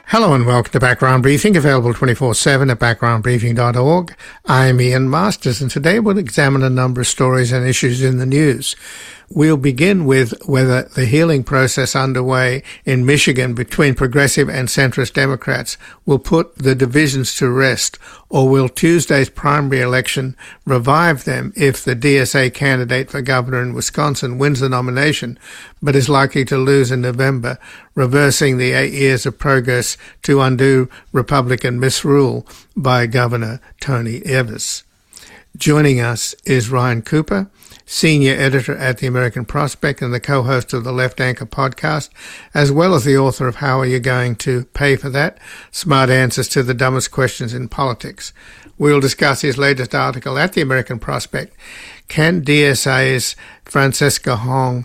Hello and welcome to Background Briefing, available 24/7 at backgroundbriefing.org. I'm Ian Masters, and today we'll examine a number of stories and issues in the news. We'll begin with whether the healing process underway in Michigan between progressive and centrist Democrats will put the divisions to rest, or will Tuesday's primary election revive them if the DSA candidate for governor in Wisconsin wins the nomination, but is likely to lose in November, reversing the 8 years of progress to undo Republican misrule by Governor Tony Evers. Joining us is Ryan Cooper, senior editor at the American Prospect and the co-host of the Left Anchor podcast, as well as the author of How Are You Going to Pay for That? Smart Answers to the Dumbest Questions in Politics. We'll discuss his latest article at the American Prospect, Can DSA's Francesca Hong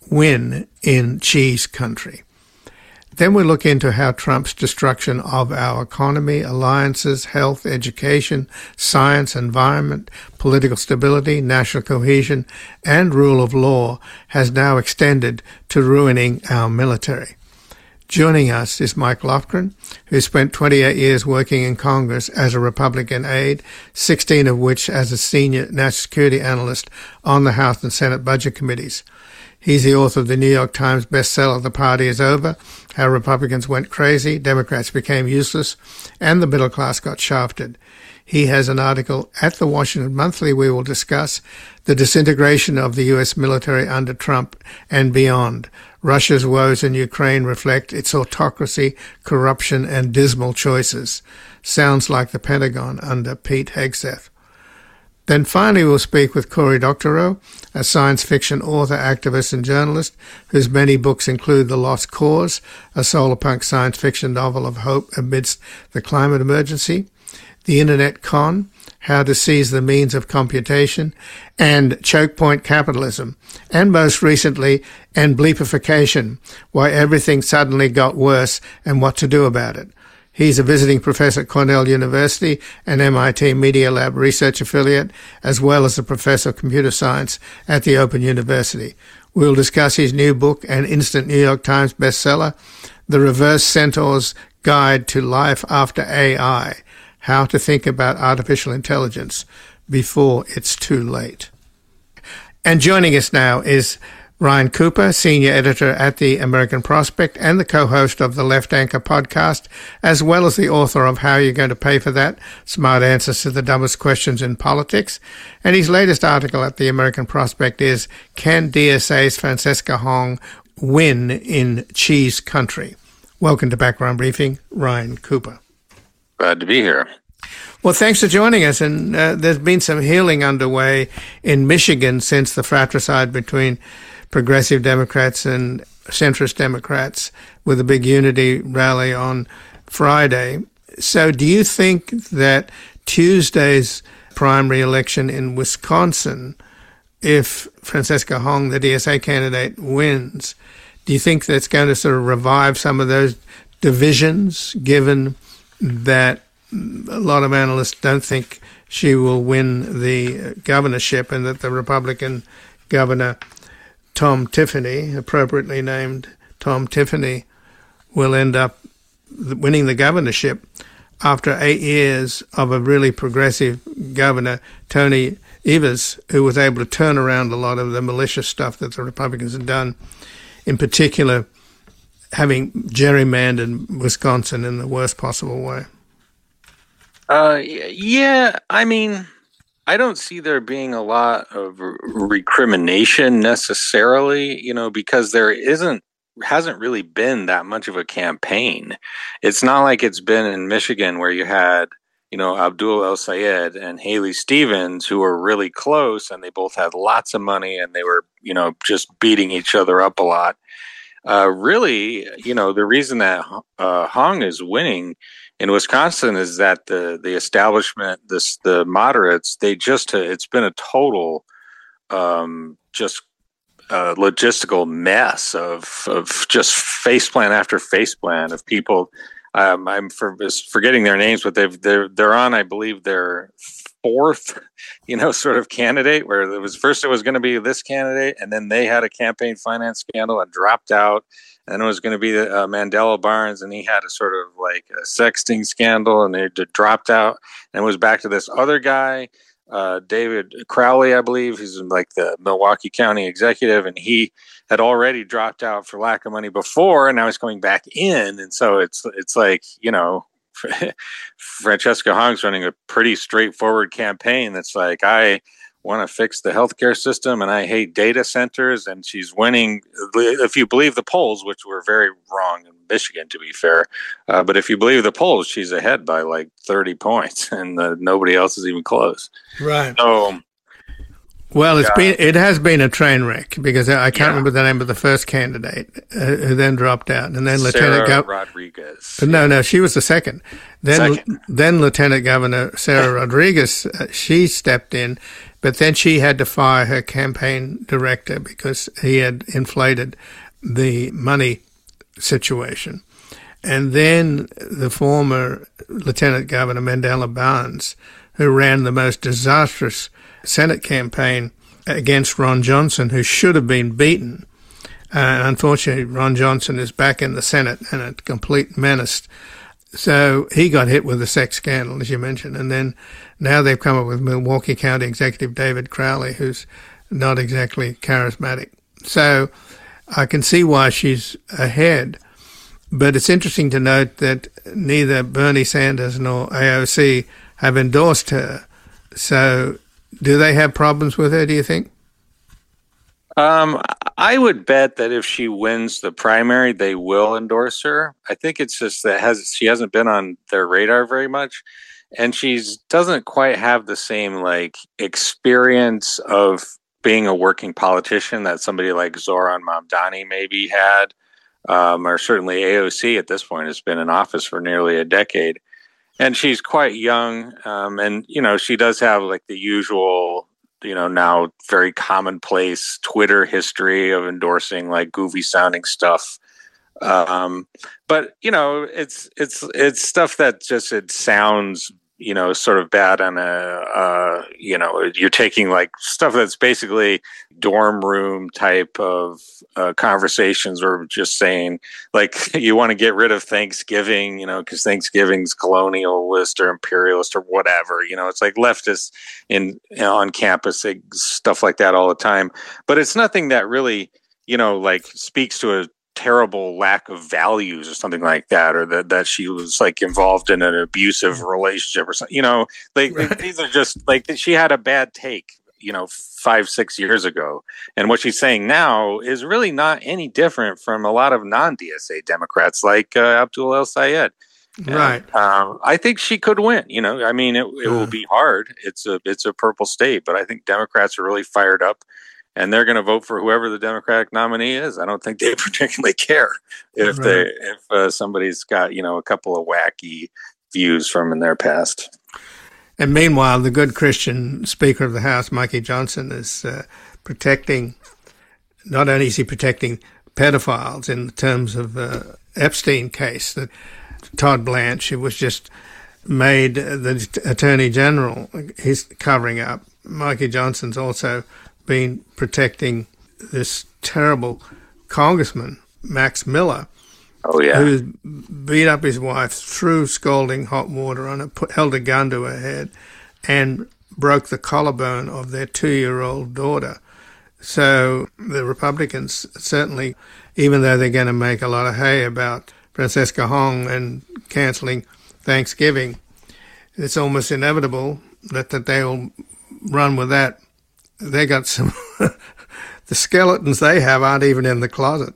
Win in Cheese Country? Then we'll look into how Trump's destruction of our economy, alliances, health, education, science, environment, political stability, national cohesion, and rule of law has now extended to ruining our military. Joining us is Mike Lofgren, who spent 28 years working in Congress as a Republican aide, 16 of which as a senior national security analyst on the House and Senate budget committees. He's the author of the New York Times bestseller, The Party is Over, How Republicans Went Crazy, Democrats Became Useless, and the Middle Class Got Shafted. He has an article at the Washington Monthly we will discuss, The Disintegration of the U.S. Military Under Trump and Beyond. Russia's woes in Ukraine reflect its autocracy, corruption, and dismal choices. Sounds like the Pentagon under Pete Hegseth. Then finally we'll speak with Cory Doctorow, a science fiction author, activist, and journalist whose many books include The Lost Cause, a solarpunk science fiction novel of hope amidst the climate emergency, The Internet Con, How to Seize the Means of Computation, and Choke Point Capitalism, and most recently, Bleepification, Why Everything Suddenly Got Worse and What to Do About It. He's a visiting professor at Cornell University and MIT Media Lab research affiliate, as well as a professor of computer science at the Open University. We'll discuss his new book and instant New York Times bestseller, The Reverse Centaur's Guide to Life After AI, How to Think About Artificial Intelligence Before It's Too Late. And joining us now is Ryan Cooper, senior editor at the American Prospect and the co-host of the Left Anchor podcast, as well as the author of How Are You Going to Pay for That? Smart Answers to the Dumbest Questions in Politics. And his latest article at the American Prospect is, Can DSA's Francesca Hong Win in Cheese Country? Welcome to Background Briefing, Ryan Cooper. Glad to be here. Well, thanks for joining us. And there's been some healing underway in Michigan since the fratricide between progressive Democrats and centrist Democrats with a big unity rally on Friday. So do you think that Tuesday's primary election in Wisconsin, if Francesca Hong, the DSA candidate, wins, do you think that's going to sort of revive some of those divisions, given that a lot of analysts don't think she will win the governorship and that the Republican governor Tom Tiffany, appropriately named Tom Tiffany, will end up winning the governorship after 8 years of a really progressive governor, Tony Evers, who was able to turn around a lot of the malicious stuff that the Republicans had done, in particular having gerrymandered Wisconsin in the worst possible way. Yeah, I mean, I don't see there being a lot of recrimination necessarily, because there hasn't really been that much of a campaign. It's not like it's been in Michigan where you had, Abdul El-Sayed and Haley Stevens, who were really close and they both had lots of money and they were, just beating each other up a lot. Really, the reason that Hong is winning in Wisconsin is that the establishment, the moderates, it's been a total logistical mess of just faceplant after faceplant of people. I'm forgetting their names, but they're on, I believe, their fourth, sort of candidate, where it was going to be this candidate, and then they had a campaign finance scandal and dropped out. and it was going to be Mandela Barnes, and he had a sort of like a sexting scandal, and they dropped out, and it was back to this other guy, David Crowley, I believe. He's like the Milwaukee County executive, and he had already dropped out for lack of money before, and now he's coming back in, and so it's like, you know, Francesca Hong's running a pretty straightforward campaign that's like, I want to fix the healthcare system and I hate data centers, and she's winning, if you believe the polls, which were very wrong in Michigan, to be fair. But if you believe the polls, she's ahead by like 30 points, and nobody else is even close. Right. So, well, it has been a train wreck, because I can't remember the name of the first candidate who then dropped out, and then Sarah Rodriguez. No, she was the second. Then Lieutenant Governor Sarah Rodriguez, she stepped in, but then she had to fire her campaign director because he had inflated the money situation. And then the former Lieutenant Governor Mandela Barnes, who ran the most disastrous Senate campaign against Ron Johnson, who should have been beaten. Unfortunately, Ron Johnson is back in the Senate and a complete menace. So he got hit with the sex scandal, as you mentioned. And then now they've come up with Milwaukee County Executive David Crowley, who's not exactly charismatic. So I can see why she's ahead. But it's interesting to note that neither Bernie Sanders nor AOC have endorsed her. So do they have problems with her, do you think? I would bet that if she wins the primary, they will endorse her. I think it's just that she hasn't been on their radar very much, and she doesn't quite have the same like experience of being a working politician that somebody like Zoran Mamdani maybe had, or certainly AOC at this point has been in office for nearly a decade. And she's quite young, and, you know, she does have like the usual, you know, now very commonplace Twitter history of endorsing like goofy sounding stuff. But, you know, it's stuff that just, it sounds, you know, sort of bad on you know, you're taking like stuff that's basically dorm room type of conversations, or just saying like, you want to get rid of Thanksgiving, you know, because Thanksgiving's colonialist or imperialist or whatever, you know, it's like leftists on campus, stuff like that all the time. But it's nothing that really, you know, like speaks to a terrible lack of values or something like that, or that she was like involved in an abusive relationship or something, you know, like these are just like, she had a bad take, you know, 5-6 years ago. And what she's saying now is really not any different from a lot of non-DSA Democrats like Abdul El Sayed. Right. I think she could win, you know, I mean, it will be hard. It's a purple state, but I think Democrats are really fired up, and they're going to vote for whoever the Democratic nominee is. I don't think they particularly care if somebody's got, you know, a couple of wacky views from in their past. And meanwhile, the good Christian Speaker of the House, Mikey Johnson, is protecting, not only is he protecting pedophiles in terms of Epstein case, that Todd Blanche, who was just made the Attorney General, he's covering up. Mikey Johnson's also been protecting this terrible congressman, Max Miller, who beat up his wife, threw scalding hot water on her, held a gun to her head, and broke the collarbone of their 2-year-old daughter. So the Republicans certainly, even though they're going to make a lot of hay about Francesca Hong and cancelling Thanksgiving, it's almost inevitable that they'll run with that. They got some, the skeletons they have aren't even in the closet.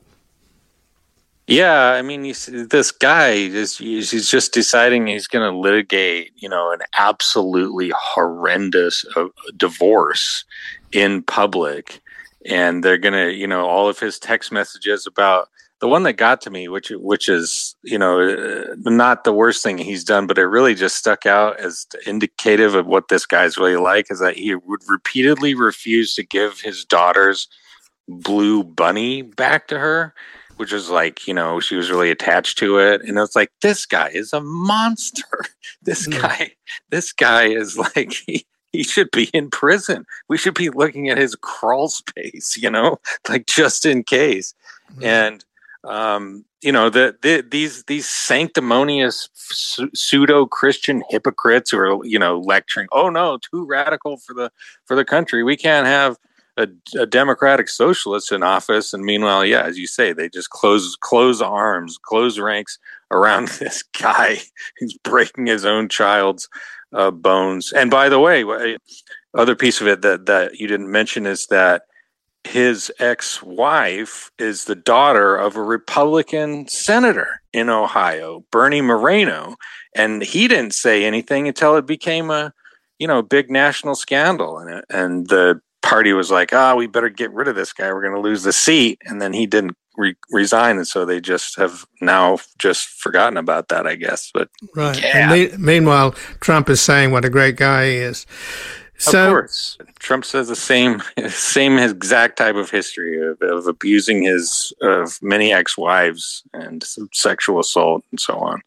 Yeah, I mean, this guy he's just deciding he's going to litigate, you know, an absolutely horrendous divorce in public, and they're going to, you know, all of his text messages about the one that got to me, which is, you know, not the worst thing he's done, but it really just stuck out as indicative of what this guy's really like, is that he would repeatedly refuse to give his daughter's blue bunny back to her, which was like, you know, she was really attached to it. And it's like, this guy is a monster. This guy is like, he should be in prison. We should be looking at his crawl space, you know, like just in case. And These sanctimonious pseudo Christian hypocrites who are lecturing, oh no, too radical for the country. We can't have a democratic socialist in office. And meanwhile, yeah, as you say, they just close arms, close ranks around this guy who's breaking his own child's bones. And by the way, other piece of it that you didn't mention is that his ex-wife is the daughter of a Republican senator in Ohio, Bernie Moreno, and he didn't say anything until it became a big national scandal, and the party was like, we better get rid of this guy, we're going to lose the seat, and then he didn't resign, and so they just have now just forgotten about that, I guess. But right. Yeah. And meanwhile, Trump is saying what a great guy he is. So, of course, Trump says the same exact type of history of abusing of many ex-wives and sexual assault and so on.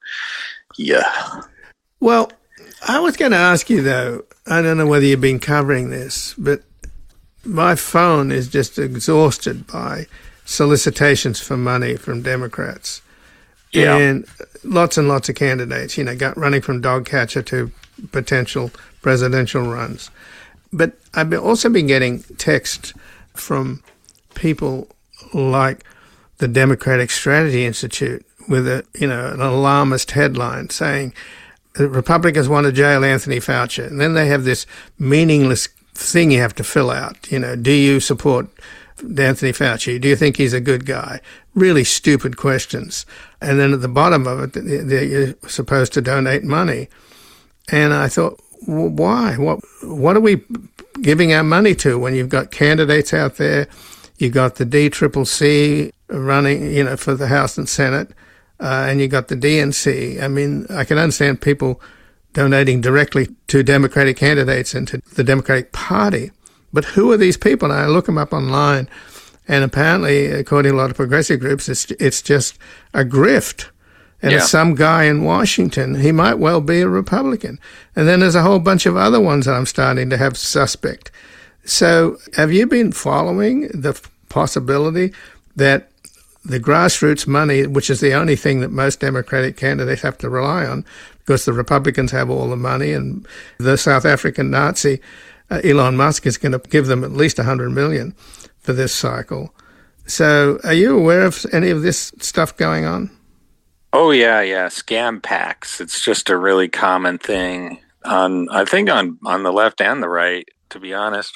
Yeah. Well, I was going to ask you though, I don't know whether you've been covering this, but my phone is just exhausted by solicitations for money from Democrats. Yeah. And lots of candidates, running from dog catcher to potential presidential runs. But I've also been getting texts from people like the Democratic Strategy Institute with an alarmist headline saying the Republicans want to jail Anthony Fauci. And then they have this meaningless thing you have to fill out. Do you support Anthony Fauci? Do you think he's a good guy? Really stupid questions. And then at the bottom of it, you're supposed to donate money. And I thought, well, why? What are we giving our money to when you've got candidates out there? You've got the DCCC running, for the House and Senate, and you got the DNC. I mean, I can understand people donating directly to Democratic candidates and to the Democratic Party. But who are these people? And I look them up online, and apparently, according to a lot of progressive groups, it's just a grift. And it's some guy in Washington. He might well be a Republican. And then there's a whole bunch of other ones that I'm starting to have suspect. So have you been following the possibility that the grassroots money, which is the only thing that most Democratic candidates have to rely on, because the Republicans have all the money, and the South African Nazi, Elon Musk, is going to give them at least $100 million for this cycle. So are you aware of any of this stuff going on? Oh, yeah. Scam PACs. It's just a really common thing on the left and the right, to be honest.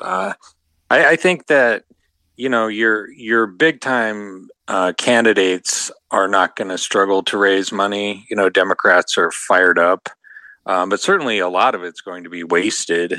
I think that, your big time candidates are not going to struggle to raise money. Democrats are fired up, but certainly a lot of it's going to be wasted.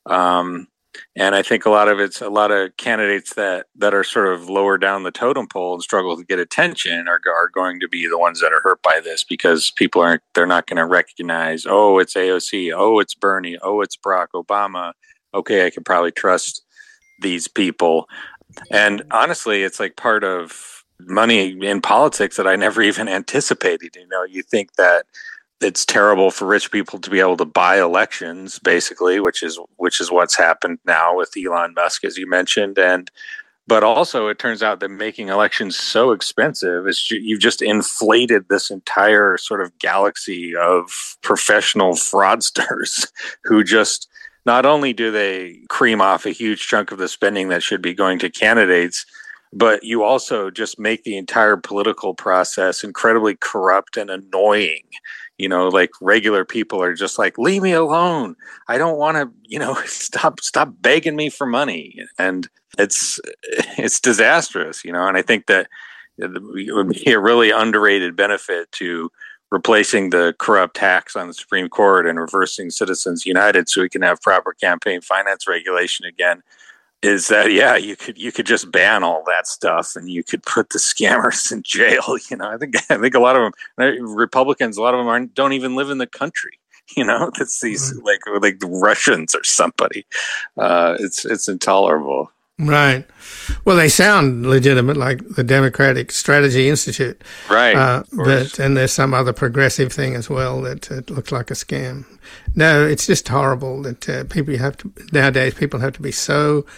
And I think a lot of candidates that are sort of lower down the totem pole and struggle to get attention are going to be the ones that are hurt by this, because they're not going to recognize, oh, it's AOC, oh, it's Bernie, oh, it's Barack Obama. Okay, I can probably trust these people. And honestly, it's like part of money in politics that I never even anticipated. You think that it's terrible for rich people to be able to buy elections, basically, which is what's happened now with Elon Musk, as you mentioned. But also it turns out that making elections so expensive is you've just inflated this entire sort of galaxy of professional fraudsters who just, not only do they cream off a huge chunk of the spending that should be going to candidates, but you also just make the entire political process incredibly corrupt and annoying. Like regular people are just like, leave me alone. I don't want to, stop begging me for money. And it's disastrous, And I think that it would be a really underrated benefit to replacing the corrupt tax on the Supreme Court and reversing Citizens United so we can have proper campaign finance regulation again. Is that, you could just ban all that stuff and you could put the scammers in jail. I think a lot of them, Republicans, a lot of them don't even live in the country. It's these like Russians or somebody. It's intolerable. Right. Well, they sound legitimate, like the Democratic Strategy Institute. Right. And there's some other progressive thing as well that looks like a scam. No, it's just horrible that people have to be so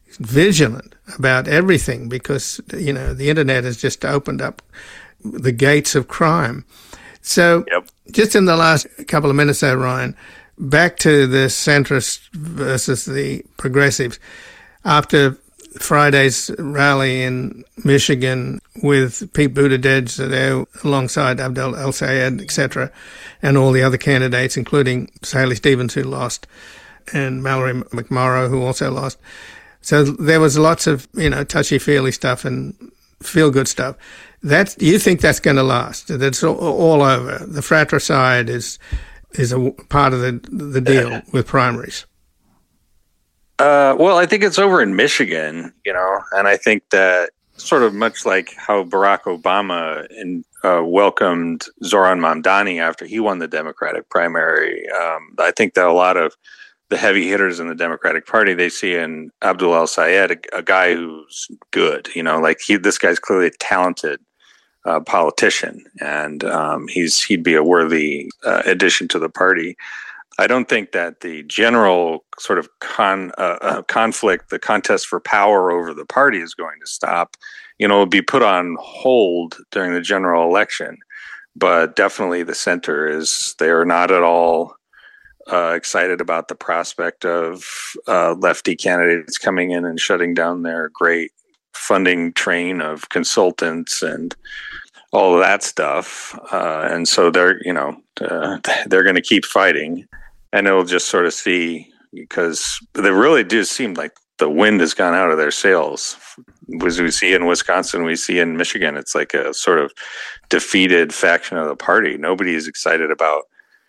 vigilant about everything because, the internet has just opened up the gates of crime. So just in the last couple of minutes there, Ryan, back to the centrists versus the progressives. After Friday's rally in Michigan with Pete Buttigieg there alongside Abdel El-Sayed, etc., and all the other candidates, including Haley Stevens, who lost, and Mallory McMorrow, who also lost. So there was lots of, touchy-feely stuff and feel-good stuff. You think that's going to last? That's all over. The fratricide is a part of the deal with primaries. Well, I think it's over in Michigan, and I think that sort of much like how Barack Obama welcomed Zohran Mamdani after he won the Democratic primary. I think that a lot of the heavy hitters in the Democratic Party, they see in Abdel El-Sayed a guy who's good, this guy's clearly a talented politician, and he'd be a worthy addition to the party. I don't think that the general sort of conflict, the contest for power over the party is going to stop. It'll be put on hold during the general election, but definitely the center they are not at all excited about the prospect of lefty candidates coming in and shutting down their great funding train of consultants and all of that stuff. And so they're going to keep fighting. And it'll just sort of see, because they really do seem like the wind has gone out of their sails. As we see in Wisconsin, we see in Michigan, it's like a sort of defeated faction of the party. Nobody is excited about,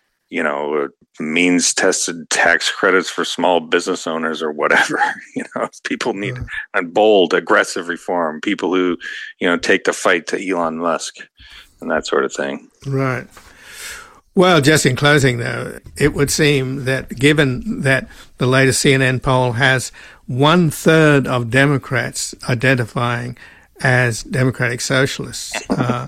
means-tested tax credits for small business owners or whatever. People need a bold, aggressive reform. People who, take the fight to Elon Musk and that sort of thing. Right. Well, just in closing, though, it would seem that given that the latest CNN poll has 1/3 of Democrats identifying as democratic socialists,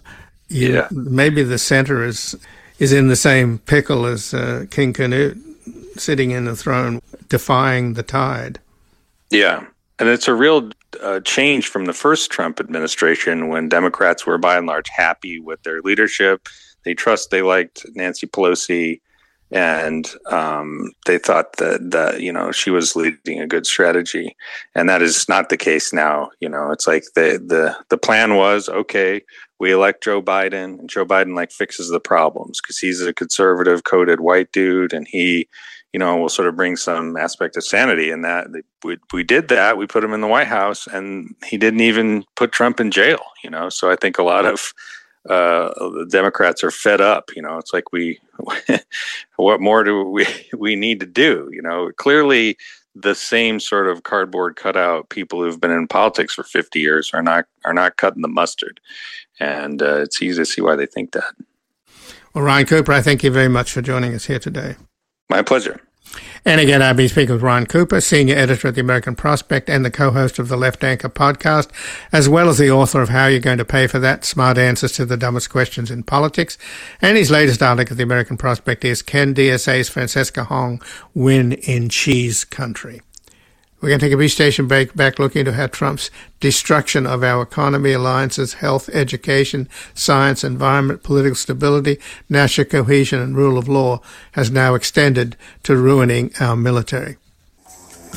maybe the center is in the same pickle as King Canute, sitting in the throne, defying the tide. Yeah, and it's a real change from the first Trump administration, when Democrats were by and large happy with their leadership. They liked Nancy Pelosi, and they thought that she was leading a good strategy, and that is not the case now. It's like the plan was, okay, we elect Joe Biden, and Joe Biden fixes the problems because he's a conservative coded white dude, and he will sort of bring some aspect of sanity in that. We did that. We put him in the White House, and he didn't even put Trump in jail. So I think a lot of the Democrats are fed up. It's like what more do we need to do? Clearly the same sort of cardboard cutout people who've been in politics for 50 years are not cutting the mustard, and it's easy to see why they think that. Well, Ryan Cooper, I thank you very much for joining us here today. My pleasure. And again, I've been speaking with Ryan Cooper, senior editor at the American Prospect and the co-host of the Left Anchor podcast, as well as the author of How You're Going to Pay for That, Smart Answers to the Dumbest Questions in Politics. And his latest article at the American Prospect is Can DSA's Francesca Hong Win in Cheese Country? We're going to take a brief station break, back looking into how Trump's destruction of our economy, alliances, health, education, science, environment, political stability, national cohesion, and rule of law has now extended to ruining our military.